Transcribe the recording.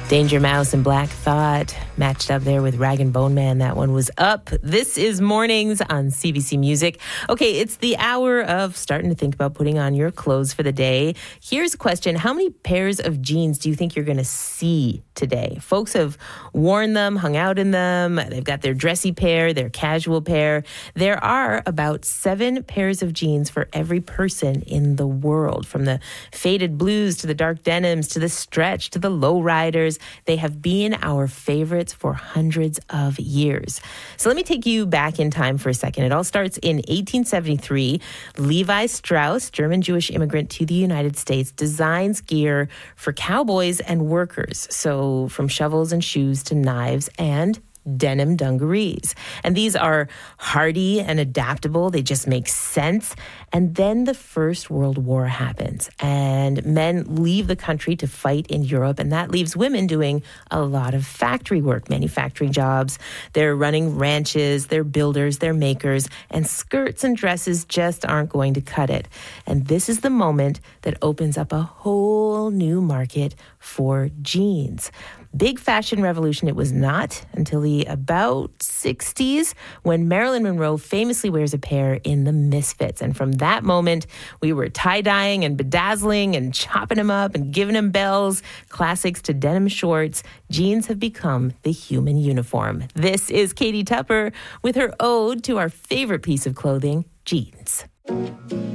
Danger Mouse and Black Thought matched up there with Rag and Bone Man. That one was up. This is Mornings on CBC Music. Okay, it's the hour of starting to think about putting on your clothes for the day. Here's a question. How many pairs of jeans do you think you're going to see today? Folks have worn them, hung out in them. They've got their dressy pair, their casual pair. There are about 7 pairs of jeans for every person in the world, from the faded blues to the dark denims to the stretch to the lowriders. They have been our favorites for hundreds of years. So let me take you back in time for a second. It all starts in 1873. Levi Strauss, German-Jewish immigrant to the United States, designs gear for cowboys and workers. So from shovels and shoes to knives and denim dungarees. And these are hardy and adaptable. They just make sense. And then the First World War happens, and men leave the country to fight in Europe, and that leaves women doing a lot of factory work, manufacturing jobs. They're running ranches, they're builders, they're makers, and skirts and dresses just aren't going to cut it. And this is the moment that opens up a whole new market for jeans. Big fashion revolution it was not until the about 60s, when Marilyn Monroe famously wears a pair in the Misfits. And from that moment, we were tie-dyeing and bedazzling and chopping them up and giving them bells. Classics to denim shorts, jeans have become the human uniform. This is Katie Tupper with her ode to our favorite piece of clothing, jeans.